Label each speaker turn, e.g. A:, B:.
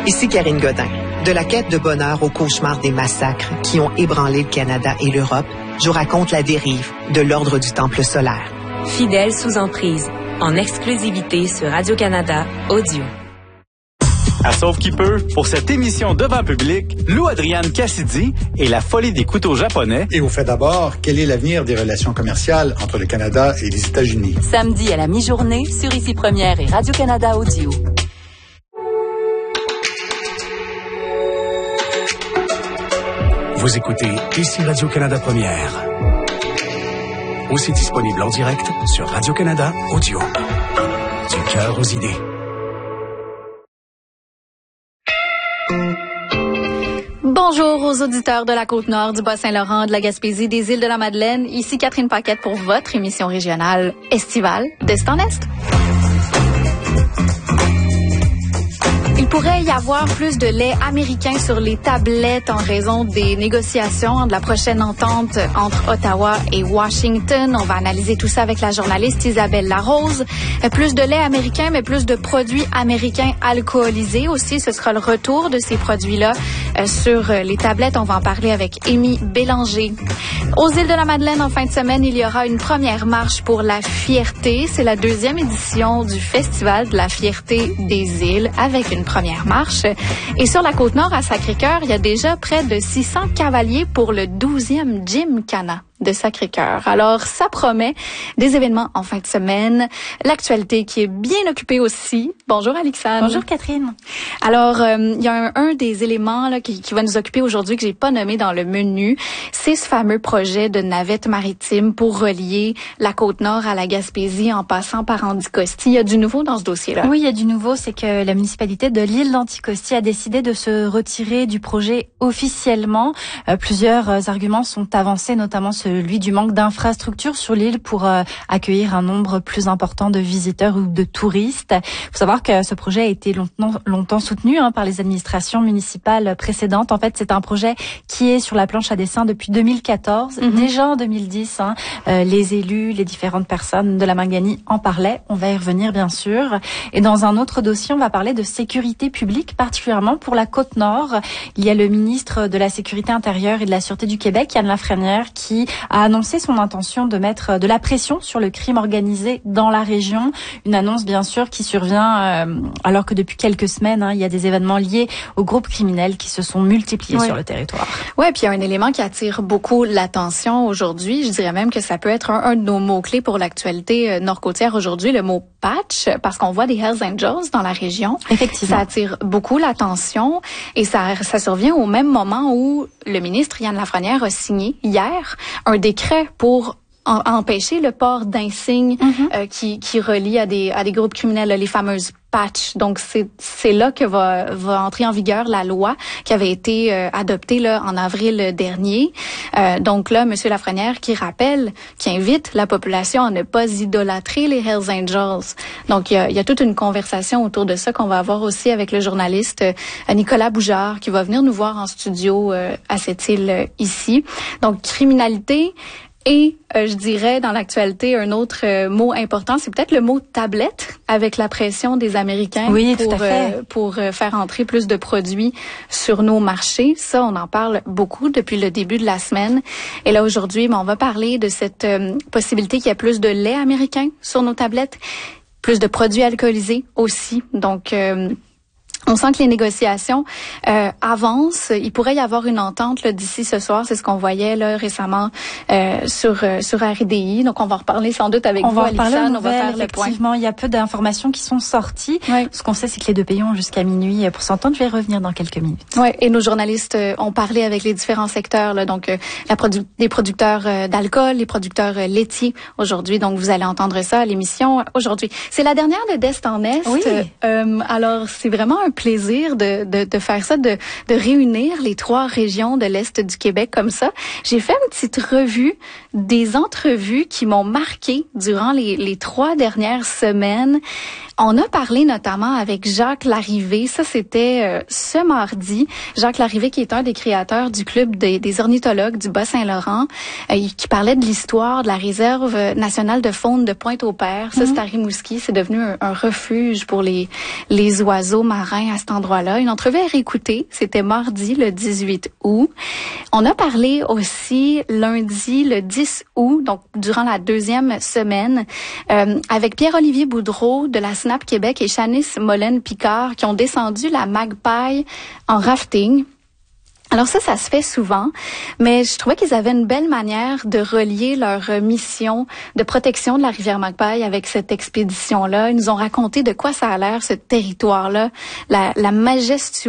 A: Ici Karine Godin. De la quête de bonheur au cauchemar des massacres qui ont ébranlé le Canada et l'Europe, je vous raconte la dérive de l'ordre du Temple solaire.
B: Fidèle sous emprise, en exclusivité sur Radio-Canada Audio.
C: À Sauve qui peut, pour cette émission devant public, Lou Adrienne Cassidy et la folie des couteaux japonais.
D: Et au fait d'abord, quel est l'avenir des relations commerciales entre le Canada et les États-Unis?
E: Samedi à la mi-journée sur Ici Première et Radio-Canada Audio.
F: Vous écoutez Ici Radio-Canada Première. Aussi disponible en direct sur Radio-Canada Audio. Du cœur aux idées.
G: Bonjour aux auditeurs de la Côte-Nord, du Bas-Saint-Laurent, de la Gaspésie, des îles de la Madeleine. Ici Catherine Paquette pour votre émission régionale estivale d'Est en Est. Il pourrait y avoir plus de lait américain sur les tablettes en raison des négociations de la prochaine entente entre Ottawa et Washington. On va analyser tout ça avec la journaliste Isabelle Larose. Plus de lait américain, mais plus de produits américains alcoolisés aussi. Ce sera le retour de ces produits-là sur les tablettes. On va en parler avec Amy Bélanger. Aux îles de la Madeleine, en fin de semaine, il y aura une première marche pour la fierté. C'est la 2e édition du Festival de la fierté des îles avec une première marche. Et sur la Côte-Nord, à Sacré-Cœur, il y a déjà près de 600 cavaliers pour le 12e Gymkhana de Sacré-Cœur. Alors, ça promet des événements en fin de semaine. L'actualité qui est bien occupée aussi. Bonjour, Alexandre.
H: Bonjour, Catherine.
G: Alors, il y a un des éléments là, qui va nous occuper aujourd'hui que j'ai pas nommé dans le menu. C'est ce fameux projet de navette maritime pour relier la Côte-Nord à la Gaspésie en passant par Anticosti. Il y a du nouveau dans ce dossier-là.
H: Oui, il y a du nouveau. C'est que la municipalité de l'île d'Anticosti a décidé de se retirer du projet officiellement. Plusieurs arguments sont avancés, notamment celui du manque d'infrastructures sur l'île pour accueillir un nombre plus important de visiteurs ou de touristes. Il faut savoir que ce projet a été longtemps soutenu par les administrations municipales précédentes. En fait, c'est un projet qui est sur la planche à dessin depuis 2014. Déjà en 2010, les élus, les différentes personnes de la Mangani en parlaient. On va y revenir, bien sûr. Et dans un autre dossier, on va parler de sécurité publique, particulièrement pour la Côte-Nord. Il y a le ministre de la Sécurité intérieure et de la Sûreté du Québec, Yann Lafrenière, qui a annoncé son intention de mettre de la pression sur le crime organisé dans la région. Une annonce, bien sûr, qui survient alors que depuis quelques semaines, il y a des événements liés aux groupes criminels qui se sont multipliés sur le territoire.
G: Ouais, puis il y a un élément qui attire beaucoup l'attention aujourd'hui. Je dirais même que ça peut être un de nos mots-clés pour l'actualité nord-côtière aujourd'hui, le mot patch, parce qu'on voit des Hells Angels dans la région.
H: Effectivement.
G: Ça attire beaucoup l'attention et ça survient au même moment où le ministre Yann Lafrenière a signé hier un décret pour empêcher le port d'insignes qui relie à des groupes criminels, les fameuses patch. Donc c'est là que va entrer en vigueur la loi qui avait été adoptée là en avril dernier. Donc là, monsieur Lafrenière qui invite la population à ne pas idolâtrer les Hells Angels. Donc il y a toute une conversation autour de ça qu'on va avoir aussi avec le journaliste Nicolas Boujard qui va venir nous voir en studio à cette île ici. Donc criminalité. Et je dirais dans l'actualité un autre mot important, c'est peut-être le mot tablette avec la pression des Américains pour faire entrer plus de produits sur nos marchés. Ça, on en parle beaucoup depuis le début de la semaine. Et là aujourd'hui, on va parler de cette possibilité qu'il y ait plus de lait américain sur nos tablettes, plus de produits alcoolisés aussi. Donc on sent que les négociations avancent. Il pourrait y avoir une entente là, d'ici ce soir. C'est ce qu'on voyait là récemment sur RDI. Donc, on va en reparler sans doute avec vous, Alexandre. On va faire le point.
H: Effectivement, il y a peu d'informations qui sont sorties. Oui. Ce qu'on sait, c'est que les deux pays ont jusqu'à minuit pour s'entendre. Je vais revenir dans quelques minutes.
G: Oui, et nos journalistes ont parlé avec les différents secteurs. Là, donc, les producteurs d'alcool, les producteurs laitiers aujourd'hui. Donc, vous allez entendre ça à l'émission aujourd'hui. C'est la dernière de d'Est en Est.
H: Oui.
G: Alors, c'est vraiment un plaisir de faire ça, de réunir les 3 régions de l'Est du Québec comme ça. J'ai fait une petite revue des entrevues qui m'ont marqué durant les 3 dernières semaines. On a parlé notamment avec Jacques Larrivé, ça c'était ce mardi. Jacques Larrivé qui est un des créateurs du club des ornithologues du Bas-Saint-Laurent, qui parlait de l'histoire de la réserve nationale de faune de Pointe-au-Père. Ça, c'est à Rimouski, c'est devenu un refuge pour les oiseaux marins à cet endroit-là. Une entrevue à réécouter, c'était mardi le 18 août. On a parlé aussi lundi le 10 août, donc durant la deuxième semaine, avec Pierre-Olivier Boudreau de la SNAP Québec et Shanice Mollen-Picard qui ont descendu la Magpie en rafting. Alors ça se fait souvent, mais je trouvais qu'ils avaient une belle manière de relier leur mission de protection de la rivière Magpie avec cette expédition-là. Ils nous ont raconté de quoi ça a l'air, ce territoire-là, la majestueuse